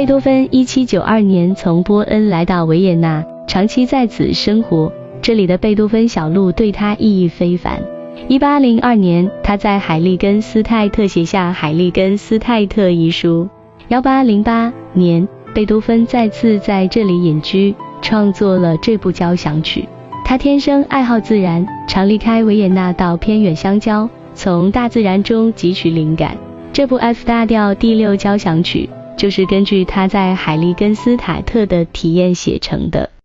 多芬1792年从波恩来到维也纳，长期在此生活，这里的贝多芬小路对他意义非凡。1802年，他在海利根斯泰特写下《海利根斯泰特》一书。1808年，贝多芬再次在这里隐居，创作了这部交响曲。他天生爱好自然，常离开维也纳到偏远乡郊，从大自然中汲取灵感。这部 F 大调第6交响曲就是根据他在海利根斯塔特的体验写成的。